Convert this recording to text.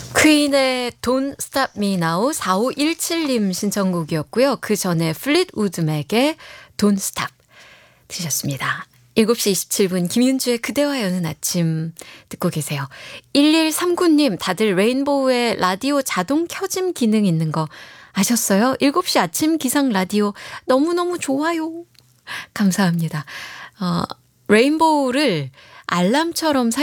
퀸의 Don't Stop Me Now 4517님 신청곡이었고요. 그 전에 플릿우드 맥의 Don't Stop 들으셨습니다. 7시 27분 김윤주의 그대와 여는 아침 듣고 계세요. 1139님 다들 레인보우의 라디오 자동 켜짐 기능 있는 거 아셨어요? 7시 아침 기상 라디오 너무너무 좋아요. 감사합니다. 레인보우를 알람처럼